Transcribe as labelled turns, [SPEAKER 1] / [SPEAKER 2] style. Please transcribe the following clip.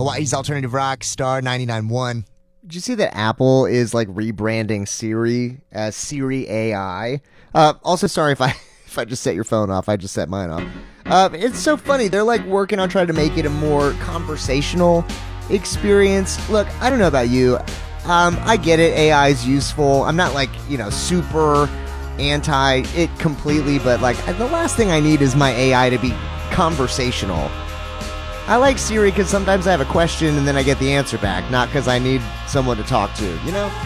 [SPEAKER 1] Hawaii's Alternative Rock, Star 99.1.
[SPEAKER 2] Did you see that Apple is like rebranding Siri as Siri AI? Also, sorry if I if I just set your phone off. I just set mine off. It's so funny. They're like working on trying to make it a more conversational experience. Look, I don't know about you. I get it. AI is useful. I'm not like, super anti it completely, but like the last thing I need is my AI to be conversational. I like Siri because sometimes I have a question and then I get the answer back, not because I need someone to talk to,